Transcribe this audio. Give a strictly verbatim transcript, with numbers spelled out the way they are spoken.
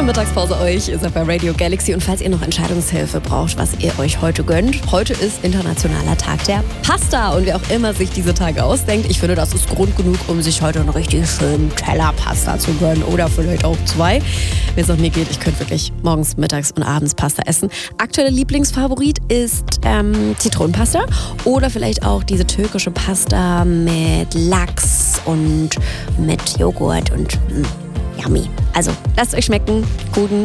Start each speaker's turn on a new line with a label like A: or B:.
A: Mittagspause euch. Ihr seid bei Radio Galaxy und falls ihr noch Entscheidungshilfe braucht, was ihr euch heute gönnt, heute ist Internationaler Tag der Pasta und wer auch immer sich diese Tage ausdenkt, ich finde, das ist Grund genug, um sich heute einen richtig schönen Teller Pasta zu gönnen oder vielleicht auch zwei. Wenn es nach mir geht, ich könnte wirklich morgens, mittags und abends Pasta essen. Aktueller Lieblingsfavorit ist ähm, Zitronenpasta oder vielleicht auch diese türkische Pasta mit Lachs und mit Joghurt und mh, yummy. Also, lasst euch schmecken. Guten